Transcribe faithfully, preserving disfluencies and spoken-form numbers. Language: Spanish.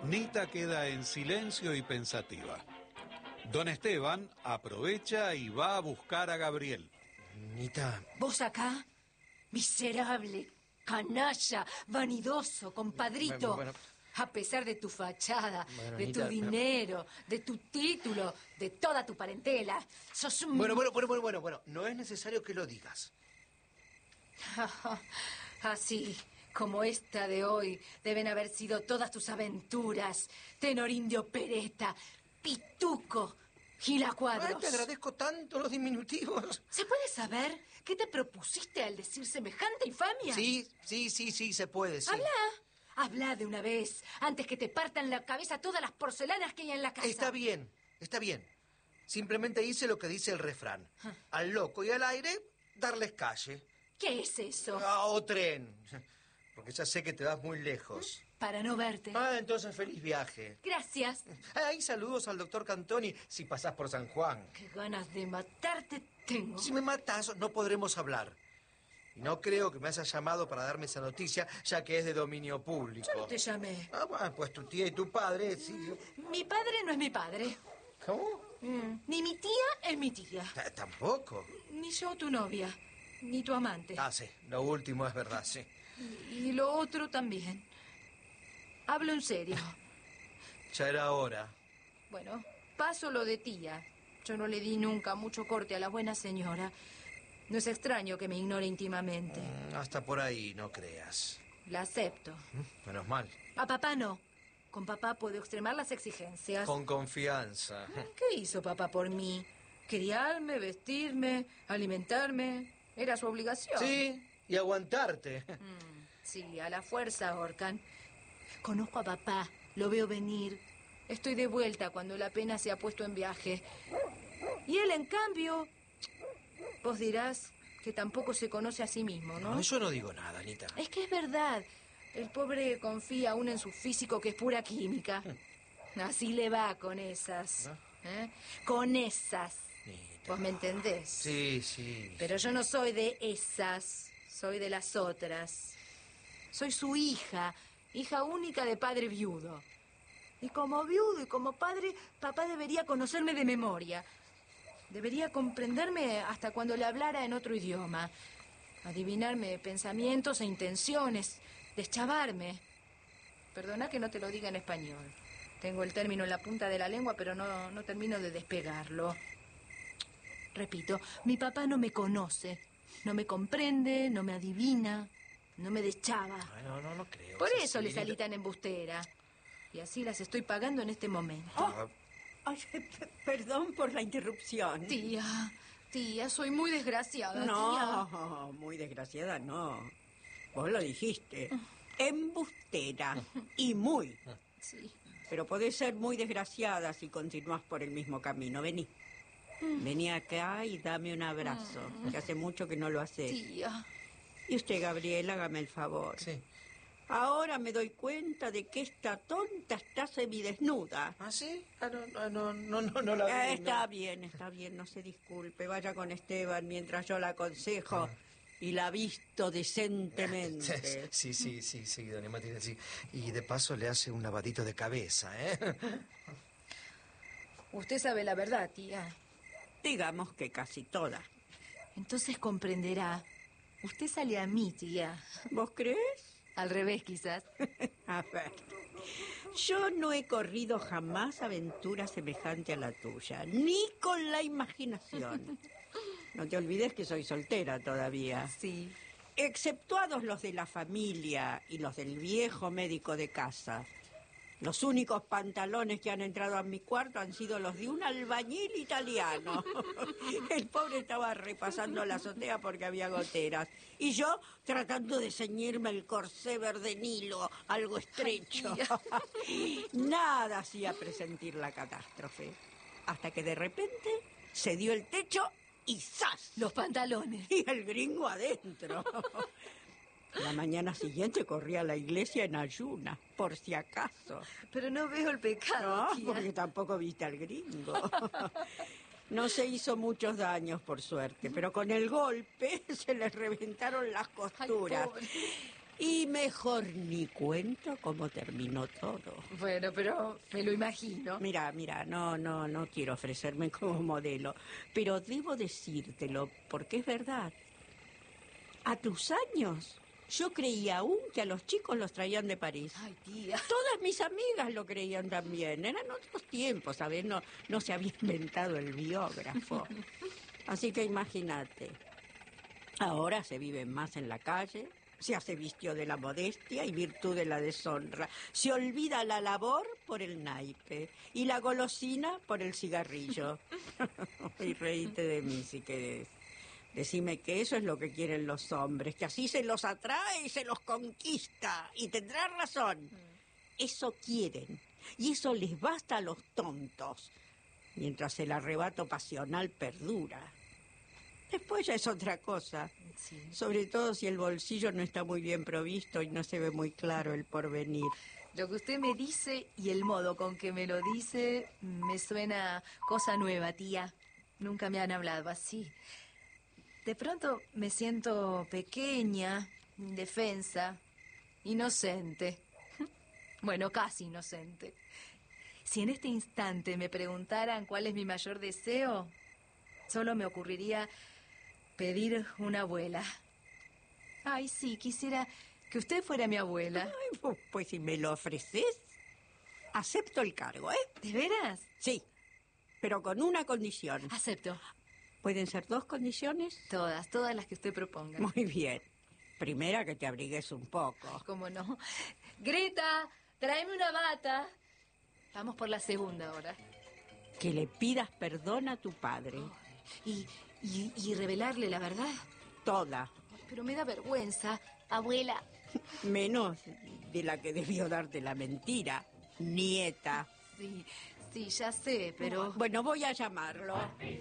Nita queda en silencio y pensativa. Don Esteban aprovecha y va a buscar a Gabriel. Nita... ¿Vos acá? Miserable, canalla, vanidoso, compadrito. Bueno, bueno. A pesar de tu fachada, Bueno, de Nita, tu dinero, de tu título, de toda tu parentela, sos un... Bueno, bueno, bueno, bueno, bueno, bueno. No es necesario que lo digas. Así como esta de hoy deben haber sido todas tus aventuras. Tenor indio pereta, pituco, gilacuadros. Ay, te agradezco tanto los diminutivos. ¿Se puede saber qué te propusiste al decir semejante infamia? Sí, sí, sí, sí, se puede, sí. Habla, habla de una vez, antes que te partan la cabeza todas las porcelanas que hay en la casa. Está bien, está bien. Simplemente hice lo que dice el refrán. Al loco y al aire, darles calle. ¿Qué es eso? Ah, o tren. Porque ya sé que te vas muy lejos. Para no verte. Ah, entonces feliz viaje. Gracias. Ay, saludos al doctor Cantoni si pasás por San Juan. Qué ganas de matarte tengo. Si me matas, no podremos hablar. Y no creo que me hayas llamado para darme esa noticia, ya que es de dominio público. Yo no te llamé. Ah, bueno, pues tu tía y tu padre, sí. Mi padre no es mi padre. ¿Cómo? Mm. Ni mi tía es mi tía. Eh, Tampoco. Ni yo tu novia. Ni tu amante. Ah, sí. Lo último es verdad, sí. Y lo otro también. Hablo en serio. Ya era hora. Bueno, paso lo de tía. Yo no le di nunca mucho corte a la buena señora. No es extraño que me ignore íntimamente. Mm, hasta por ahí, no creas. La acepto. Mm, Menos mal. A papá no. Con papá puedo extremar las exigencias. Con confianza. ¿Qué hizo papá por mí? Criarme, vestirme, alimentarme. Era su obligación. Sí, y aguantarte. Mm, sí, a la fuerza ahorcan. Conozco a papá, lo veo venir. Estoy de vuelta cuando la pena se ha puesto en viaje. Y él, en cambio, vos dirás que tampoco se conoce a sí mismo, ¿no? No, yo no digo nada, Anita. Es que es verdad. El pobre confía aún en su físico, que es pura química. Así le va con esas. ¿eh? Con esas. Anita. ¿Vos me entendés? Sí, sí. Pero yo no soy de esas. Soy de las otras. Soy su hija. Hija única de padre viudo. Y como viudo y como padre, papá debería conocerme de memoria. Debería comprenderme hasta cuando le hablara en otro idioma. Adivinarme pensamientos e intenciones. Deschavarme. Perdona que no te lo diga en español. Tengo el término en la punta de la lengua, pero no, no termino de despegarlo. Repito, mi papá no me conoce. No me comprende, no me adivina, no me deschaba. Ay, no, no, no creo. Por Sí, eso sí, le salí Anita. tan embustera. Y así las estoy pagando en este momento. Ah, Ay, p- perdón por la interrupción. Tía, tía, soy muy desgraciada, tía. No, muy desgraciada no. Vos lo dijiste. Embustera. Y muy. Sí. Pero podés ser muy desgraciada si continuás por el mismo camino. Vení. Vení acá y dame un abrazo, que hace mucho que no lo haces. Tía. Y usted, Gabriel, hágame el favor. sí. Ahora me doy cuenta de que esta tonta está semidesnuda. ¿Ah, sí? Ah, no, no, no, no, no, no la vi. Eh, no. está bien, está bien, no se disculpe. Vaya con Esteban mientras yo la aconsejo y la visto decentemente. Sí, sí, sí, sí, doña Matilde, sí. Y de paso le hace un lavadito de cabeza, ¿eh? Usted sabe la verdad, tía. Digamos que casi toda. Entonces comprenderá. Usted sale a mí, tía. ¿Vos crees? Al revés, quizás. A ver, yo no he corrido jamás aventura semejante a la tuya, ni con la imaginación. No te olvides que soy soltera todavía. Sí. Exceptuados los de la familia y los del viejo médico de casa. Los únicos pantalones que han entrado a mi cuarto han sido los de un albañil italiano. El pobre estaba repasando la azotea porque había goteras. Y yo tratando de ceñirme el corsé verde Nilo, algo estrecho. Nada hacía presentir la catástrofe. Hasta que de repente se dio el techo y ¡zas! Los pantalones. Y el gringo adentro. La mañana siguiente corrí a la iglesia en ayunas, por si acaso. Pero no veo el pecado, No, tía. porque tampoco viste al gringo. No se hizo muchos daños, por suerte, pero con el golpe se le reventaron las costuras. Ay, pobre. Y mejor ni cuento cómo terminó todo. Bueno, pero me lo imagino. Mira, mira, no, no, no quiero ofrecerme como modelo, pero debo decírtelo porque es verdad. A tus años, yo creía aún que a los chicos los traían de París. Ay, tía. Todas mis amigas lo creían también. Eran otros tiempos, ¿sabes? No, no se había inventado el biógrafo. Así que imagínate. Ahora se vive más en la calle, se hace vicio de la modestia y virtud de la deshonra. Se olvida la labor por el naipe y la golosina por el cigarrillo. Y reíte de mí si querés. Decime que eso es lo que quieren los hombres, que así se los atrae y se los conquista. Y tendrás razón. Eso quieren. Y eso les basta a los tontos. Mientras el arrebato pasional perdura. Después ya es otra cosa. Sí. Sobre todo si el bolsillo no está muy bien provisto y no se ve muy claro el porvenir. Lo que usted me dice y el modo con que me lo dice me suena cosa nueva, tía. Nunca me han hablado así. De pronto me siento pequeña, indefensa, inocente. Bueno, casi inocente. Si en este instante me preguntaran cuál es mi mayor deseo, solo me ocurriría pedir una abuela. Ay, sí, quisiera que usted fuera mi abuela. Ay, pues si me lo ofreces, acepto el cargo, ¿eh? ¿De veras? Sí, pero con una condición. Acepto. ¿Pueden ser dos condiciones? Todas, todas las que usted proponga. Muy bien. Primera, que te abrigues un poco. ¿Cómo no? Greta, tráeme una bata. Vamos por la segunda ahora. Que le pidas perdón a tu padre. Y, y, y revelarle la verdad. Toda. Pero me da vergüenza, abuela. Menos de la que debió darte la mentira, nieta. Sí, sí, ya sé, pero... Bueno, voy a llamarlo.